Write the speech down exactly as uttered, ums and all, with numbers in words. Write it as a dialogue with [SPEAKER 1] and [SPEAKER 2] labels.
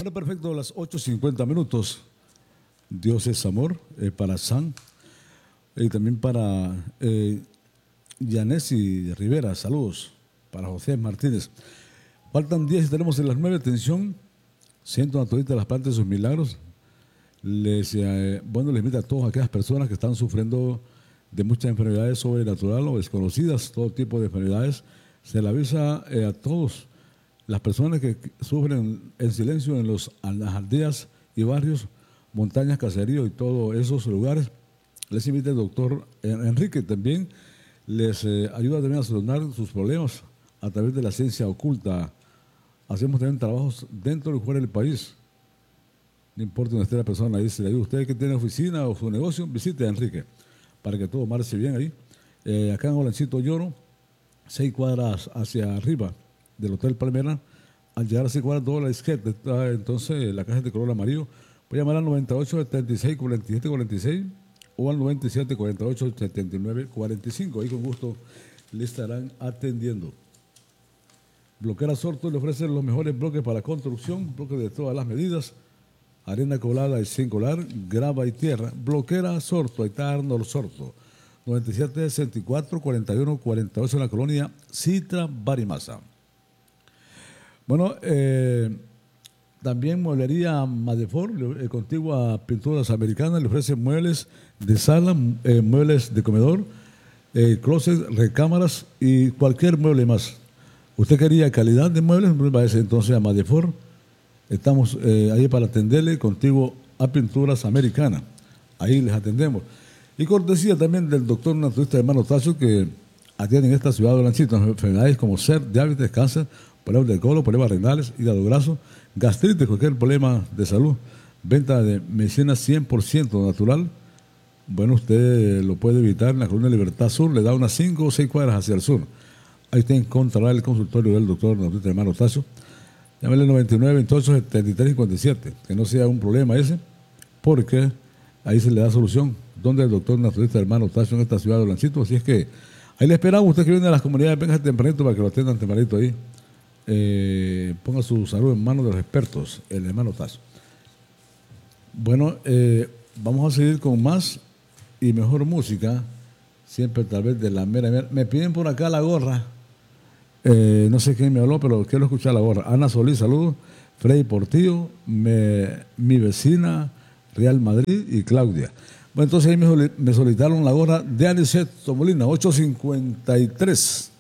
[SPEAKER 1] Bueno, perfecto, las ocho cincuenta minutos. Dios es amor, eh, para San y también para eh, Yanesi Rivera, saludos. Para José Martínez. Faltan diez y tenemos en las nueve, atención. Siento naturalista de las plantas y sus milagros. Les, eh, bueno, les invito a todas aquellas personas que están sufriendo de muchas enfermedades sobrenaturales o desconocidas, todo tipo de enfermedades. Se le avisa eh, a todos las personas que sufren en silencio en, los, en las aldeas y barrios, montañas, caseríos y todos esos lugares. Les invita el doctor Enrique también. Les eh, ayuda también a solucionar sus problemas a través de la ciencia oculta. Hacemos también trabajos dentro y fuera del país. No importa dónde esté la persona, ahí se le ayuda. Usted que tiene oficina o su negocio, visite a Enrique para que todo marche bien ahí. Eh, acá en Olancito Lloro, seis cuadras hacia arriba del Hotel Palmera. Al llegar a seis cuadras, toda la izquierda, está entonces la caja de color amarillo. Puede llamar al noventa y ocho, setenta y seis, cuarenta y siete, cuarenta y seis o al noventa y siete, cuarenta y ocho, setenta y nueve, cuarenta y cinco. Ahí con gusto le estarán atendiendo. Bloquera Sorto le ofrece los mejores bloques para construcción, bloques de todas las medidas, arena colada y sin colar, grava y tierra. Bloquera Sorto, ahí está Arnold Sorto, noventa y siete, sesenta y cuatro, cuarenta y uno, cuarenta y ocho en la colonia Citra Barimasa. Bueno, eh, también Mueblería Madefor, eh, contigua Pinturas Americanas, le ofrece muebles de sala, eh, muebles de comedor, eh, closets, recámaras y cualquier mueble más. Usted quería calidad de muebles, va entonces a Madefor. Estamos eh, ahí para atenderle, contigo a Pinturas Americanas. Ahí les atendemos. Y cortesía también del doctor naturista hermano Tacho, que atiende en esta ciudad de Olancito enfermedades como ser, diabetes, cáncer, problemas del colon, problemas renales, hígado graso, gastritis, cualquier problema de salud. Venta de medicina cien por ciento natural. Bueno, usted lo puede evitar en la Colonia Libertad Sur, le da unas cinco o seis cuadras hacia el sur. Ahí usted encontrará el consultorio del doctor naturista hermano Tacho. Llámele noventa y nueve, veintiocho, setenta y tres, cincuenta y siete. Que no sea un problema ese, porque ahí se le da solución. Donde el doctor naturista hermano Tacho en esta ciudad de Olancito. Así es que ahí le esperamos. Usted que viene a las comunidades, venga tempranito para que lo atiendan tempranito ahí. Eh, ponga su salud en manos de los expertos, el hermano Tazo. Bueno, eh, vamos a seguir con más y mejor música, siempre tal vez de la mera, mera. Me piden por acá la gorra, eh, no sé quién me habló, pero quiero escuchar la gorra. Ana Solís, saludos. Freddy Portillo, me, mi vecina, Real Madrid y Claudia. Bueno, entonces ahí me, me solicitaron la gorra de Anicet Tomolina, ocho cincuenta y tres.